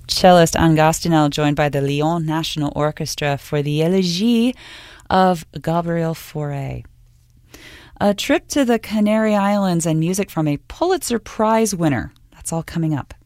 cellist Anne Gostinel, joined by the Lyon National Orchestra for the Elegie of Gabriel Fauré. A trip to the Canary Islands and music from a Pulitzer Prize winner. That's all coming up.